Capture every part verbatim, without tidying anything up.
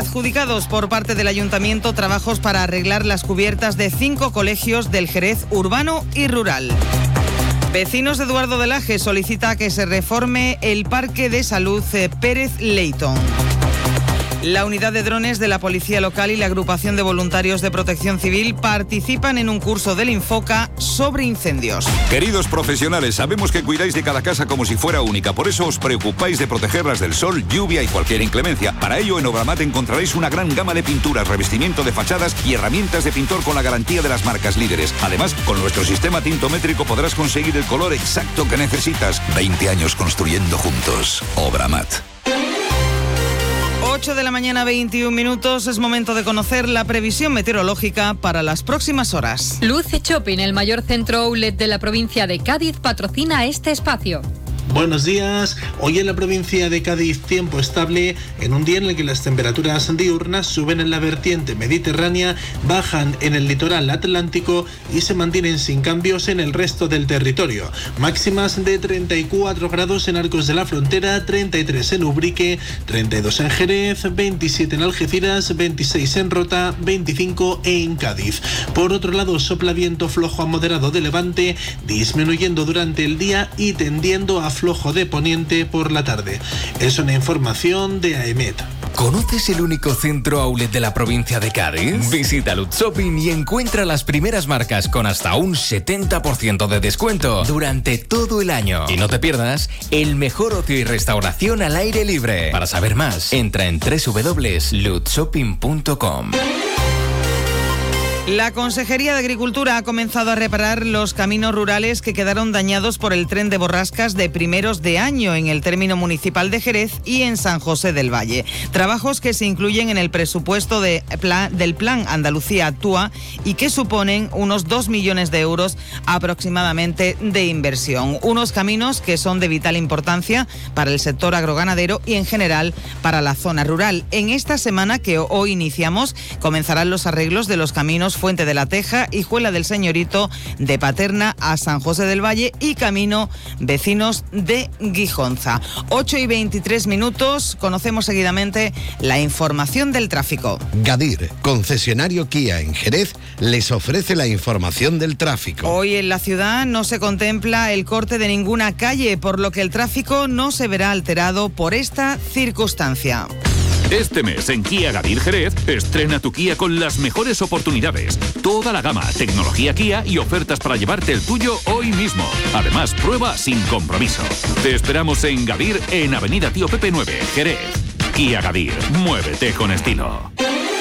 Adjudicados por parte del Ayuntamiento trabajos para arreglar las cubiertas de cinco colegios del Jerez urbano y rural. Vecinos de Eduardo de Laje solicita que se reforme el Parque de Salud Pérez Leyton. La unidad de drones de la Policía Local y la Agrupación de Voluntarios de Protección Civil participan en un curso del Infoca sobre incendios. Queridos profesionales, sabemos que cuidáis de cada casa como si fuera única, por eso os preocupáis de protegerlas del sol, lluvia y cualquier inclemencia. Para ello, en Obramat encontraréis una gran gama de pinturas, revestimiento de fachadas y herramientas de pintor con la garantía de las marcas líderes. Además, con nuestro sistema tintométrico podrás conseguir el color exacto que necesitas. veinte años construyendo juntos. Obramat. ocho de la mañana, veintiún minutos. Es momento de conocer la previsión meteorológica para las próximas horas. Luce Shopping, el mayor centro outlet de la provincia de Cádiz, patrocina este espacio. Buenos días. Hoy en la provincia de Cádiz, tiempo estable, en un día en el que las temperaturas diurnas suben en la vertiente mediterránea, bajan en el litoral atlántico y se mantienen sin cambios en el resto del territorio. Máximas de treinta y cuatro grados en Arcos de la Frontera, treinta y tres en Ubrique, treinta y dos en Jerez, veintisiete en Algeciras, veintiséis en Rota, veinticinco en Cádiz. Por otro lado, sopla viento flojo a moderado de levante, disminuyendo durante el día y tendiendo a flojo de poniente por la tarde. Es una información de AEMET. ¿Conoces el único centro outlet de la provincia de Cádiz? Visita Luz Shopping y encuentra las primeras marcas con hasta un setenta por ciento de descuento durante todo el año. Y no te pierdas el mejor ocio y restauración al aire libre. Para saber más, entra en doble u doble u doble u punto luz shopping punto com. La Consejería de Agricultura ha comenzado a reparar los caminos rurales que quedaron dañados por el tren de borrascas de primeros de año en el término municipal de Jerez y en San José del Valle. Trabajos que se incluyen en el presupuesto de plan, del Plan Andalucía Actúa y que suponen unos dos millones de euros aproximadamente de inversión. Unos caminos que son de vital importancia para el sector agroganadero y en general para la zona rural. En esta semana que hoy iniciamos comenzarán los arreglos de los caminos Fuente de la Teja y Juela del Señorito de Paterna a San José del Valle y camino vecinos de Guijonza. ocho y veintitrés minutos, conocemos seguidamente la información del tráfico. Gadir, concesionario Kia en Jerez, les ofrece la información del tráfico. Hoy en la ciudad no se contempla el corte de ninguna calle, por lo que el tráfico no se verá alterado por esta circunstancia. Este mes en Kia Gadir Jerez, estrena tu Kia con las mejores oportunidades. Toda la gama, tecnología Kia y ofertas para llevarte el tuyo hoy mismo. Además, prueba sin compromiso. Te esperamos en Gadir, en Avenida Tío Pepe nueve, Jerez. Kia Gadir, muévete con estilo.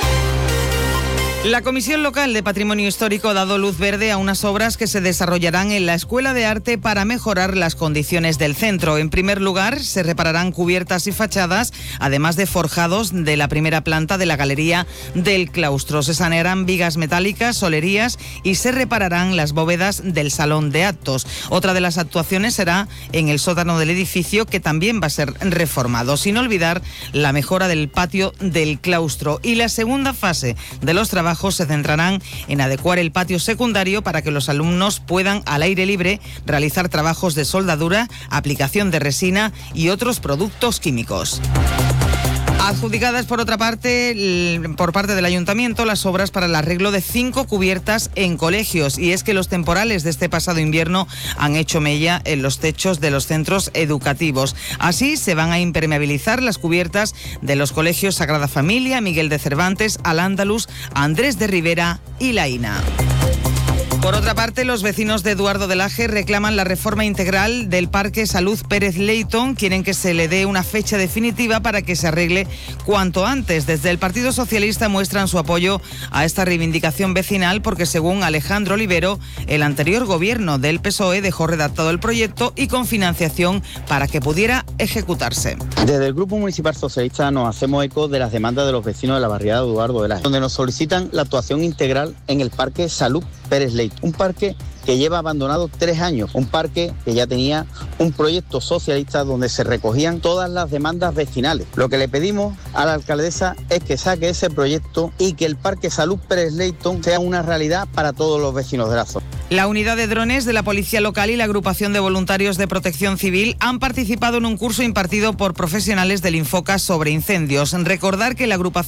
La Comisión Local de Patrimonio Histórico ha dado luz verde a unas obras que se desarrollarán en la Escuela de Arte para mejorar las condiciones del centro. En primer lugar, se repararán cubiertas y fachadas, además de forjados de la primera planta de la galería del claustro. Se sanearán vigas metálicas, solerías y se repararán las bóvedas del salón de actos. Otra de las actuaciones será en el sótano del edificio, que también va a ser reformado, sin olvidar la mejora del patio del claustro. Y la segunda fase de los trabajos se centrarán en adecuar el patio secundario para que los alumnos puedan al aire libre realizar trabajos de soldadura, aplicación de resina y otros productos químicos. Adjudicadas, por otra parte, por parte del Ayuntamiento, las obras para el arreglo de cinco cubiertas en colegios. Y es que los temporales de este pasado invierno han hecho mella en los techos de los centros educativos. Así se van a impermeabilizar las cubiertas de los colegios Sagrada Familia, Miguel de Cervantes, Al-Ándalus, Andrés de Rivera y Laína. Por otra parte, los vecinos de Eduardo de Laje reclaman la reforma integral del Parque Salud Pérez Leyton. Quieren que se le dé una fecha definitiva para que se arregle cuanto antes. Desde el Partido Socialista muestran su apoyo a esta reivindicación vecinal porque, según Alejandro Olivero, el anterior gobierno del P S O E dejó redactado el proyecto y con financiación para que pudiera ejecutarse. Desde el Grupo Municipal Socialista nos hacemos eco de las demandas de los vecinos de la barriada de Eduardo de Laje, donde nos solicitan la actuación integral en el Parque Salud Pérez Leyton. Un parque que lleva abandonado tres años, un parque que ya tenía un proyecto socialista donde se recogían todas las demandas vecinales. Lo que le pedimos a la alcaldesa es que saque ese proyecto y que el Parque Salud Pérez Leyton sea una realidad para todos los vecinos de la zona. La unidad de drones de la Policía Local y la Agrupación de Voluntarios de Protección Civil han participado en un curso impartido por profesionales del Infoca sobre incendios. Recordar que la agrupación